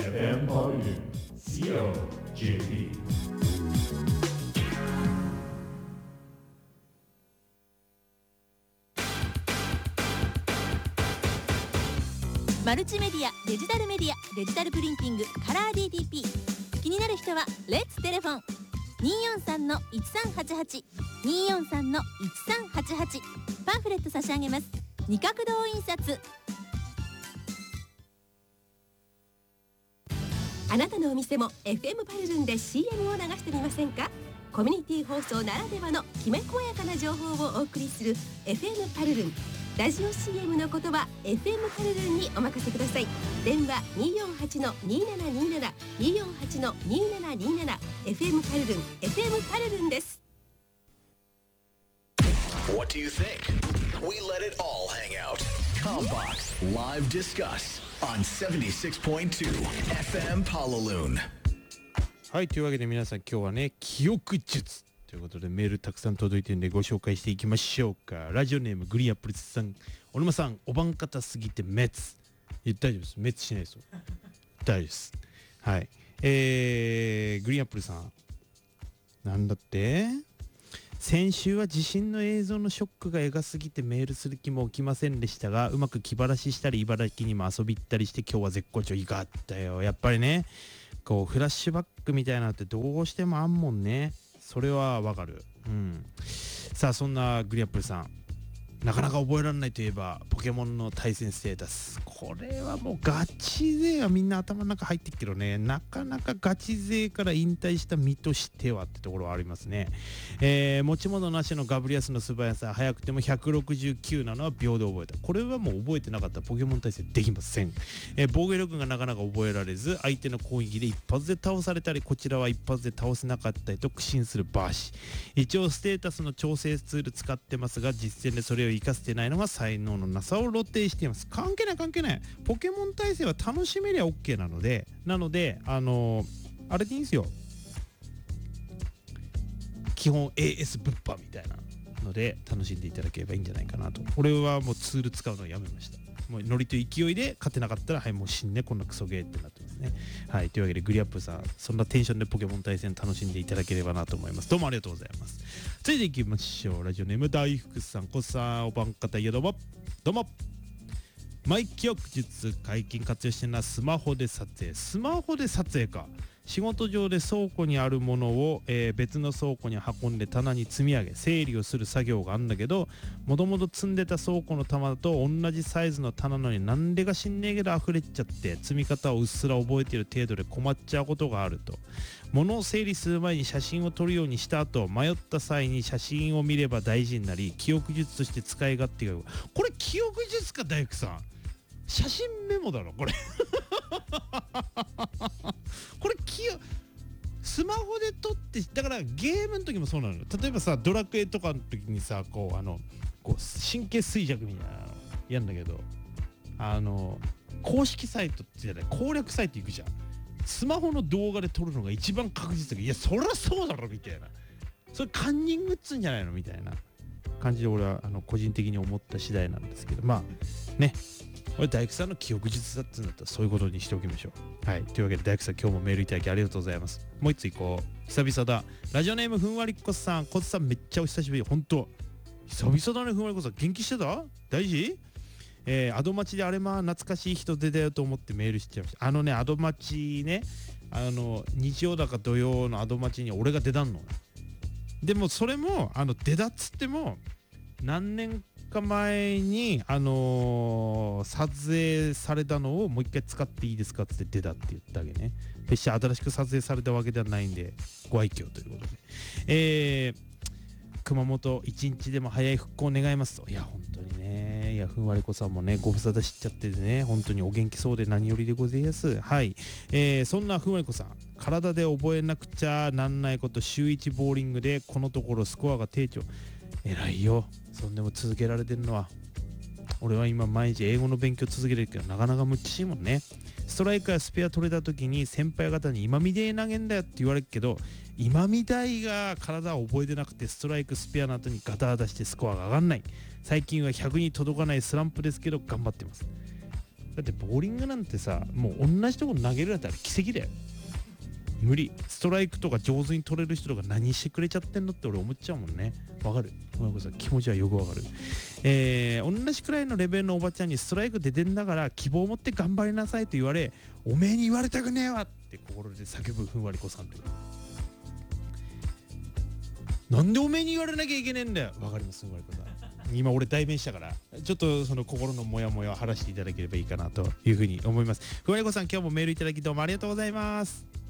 FM ポリル COJP。 マルチメディア、デジタルメディア、デジタルプリンティング、カラー DTP。 気になる人はレッツテレフォン 243-1388 243-1388。 パンフレット差し上げます。二角堂印刷。 あなたのお店も FM パルルンで CM を流してみませんか。コミュニティ放送ならではのきめ細やかな情報をお送りする FM パルルン。ラジオ CM の言葉 FM パルルンにお任せください。電話 248-2727 248-2727 FM パルルン FM パルルンです。 What do you think? We let it all hang out. Combox Live Discuss on 76.2 FM Palaloon。 はい、というわけで皆さん今日はね、記憶術ということでメールたくさん届いてるんでご紹介していきましょうか。ラジオネームグリーンアップルさん、小沼さん、おばんかたすぎて滅。大丈夫です、滅しないですよ。大丈夫です。はい、グリーンアップルさん、なんだって、先週は地震の映像のショックがエガすぎてメールする気も起きませんでしたが、うまく気晴らししたり茨城にも遊び行ったりして今日は絶好調。いかったよ。やっぱりね、こうフラッシュバックみたいなのってどうしてもあんもんね。それはわかる。うん。さあ、そんなグリアップルさん、なかなか覚えられないといえばポケモンの対戦ステータス。これはもうガチ勢はみんな頭の中入ってるけどね、なかなかガチ勢から引退した身としてはってところはありますね。持ち物なしのガブリアスの素早さ、早くても169なのは秒で覚えた。これはもう覚えてなかったらポケモン対戦できません。防御力がなかなか覚えられず、相手の攻撃で一発で倒されたり、こちらは一発で倒せなかったりと苦心するバーシ。一応ステータスの調整ツール使ってますが、実戦でそれを活かせてないのが才能のなさを露呈しています。関係ない関係ない。ポケモン対戦は楽しめりゃ OK なので、あれでいいんですよ。基本 AS 物販みたいなので楽しんでいただければいいんじゃないかなと。俺はもうツール使うのをやめました。もうノリと勢いで勝てなかったら、はい、もう死んね、こんなクソゲーってなってますね。はい、というわけでグリアップさん、そんなテンションでポケモン対戦楽しんでいただければなと思います。どうもありがとうございます。続いていきましょう。ラジオネーム大福さん、こさん、おばんかたいやどうもどうも。マイ記憶術解禁活用してるのはスマホで撮影。スマホで撮影か。仕事上で倉庫にあるものを、別の倉庫に運んで棚に積み上げ整理をする作業があるんだけど、もともと積んでた倉庫の棚と同じサイズの棚なのになんでか知んねえけど溢れちゃって、積み方をうっすら覚えている程度で困っちゃうことがあると。物を整理する前に写真を撮るようにした後、迷った際に写真を見れば大事になり、記憶術として使い勝手が。これ記憶術か大工さん。写真メモだろこれこれスマホで撮って、だからゲームの時もそうなの。例えばさ、ドラクエとかの時にさ、こう神経衰弱みたいなのやるんだけど、公式サイトじゃない、攻略サイト行くじゃん。スマホの動画で撮るのが一番確実だけど、いやそりゃそうだろみたいな、それカンニングっつうんじゃないのみたいな感じで俺は個人的に思った次第なんですけど、まあね、これ大工さんの記憶術だってんだったらそういうことにしておきましょう。はい、というわけで大工さん、今日もメールいただきありがとうございます。もう一つ行こう。久々だ。ラジオネームふんわりっこさん、こつさんめっちゃお久しぶり。ほんと久々だね。ふんわりっこさん元気してた？大事？アドマチであれまあ懐かしい人出たよと思ってメールしちゃいました。アドマチね、日曜だか土曜のアドマチに俺が出たんの。でもそれも出たっつっても何年か前に撮影されたのをもう一回使っていいですかって出たって言ったわけね。決して新しく撮影されたわけではないんでご愛嬌ということで、熊本一日でも早い復興を願いますと。いや本当にね、いやふんわりこさんもねご無沙汰しちゃっててね、本当にお元気そうで何よりでございます。はい、そんなふんわりこさん、体で覚えなくちゃなんないこと週1ボーリングでこのところスコアが低調。偉いよ。そんでも続けられてるのは。俺は今毎日英語の勉強続けてるけどなかなか難しいもんね。ストライクやスペア取れた時に先輩方に今みで投げんだよって言われるけど、今みたいが体を覚えてなくてストライクスペアの後にガター出してスコアが上がんない。最近は100に届かないスランプですけど頑張ってます。 だってボーリングなんてさ、もう同じとこ投げるなんてあれ奇跡だよ。無理。ストライクとか上手に取れる人とか何してくれちゃってんのって俺思っちゃうもんね。わかる。ごめんなさい、気持ちはよくわかる。同じくらいのレベルのおばちゃんにストライク出てんだから希望を持って頑張りなさいと言われ、おめえに言われたくねえわって心で叫ぶふんわり子さんという。なんでおめえに言われなきゃいけねえんだよ。わかります、ふんわり子さん。今俺代弁したから、ちょっとその心のモヤモヤを晴らしていただければいいかなというふうに思います。ふんわり子さん、今日もメールいただきどうもありがとうございます。